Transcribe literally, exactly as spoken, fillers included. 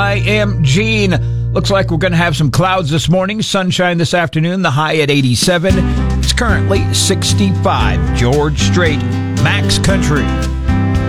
I am Gene. Looks like we're going to have some clouds this morning, sunshine this afternoon, the high at eighty-seven. It's currently sixty-five. George Strait, Max Country.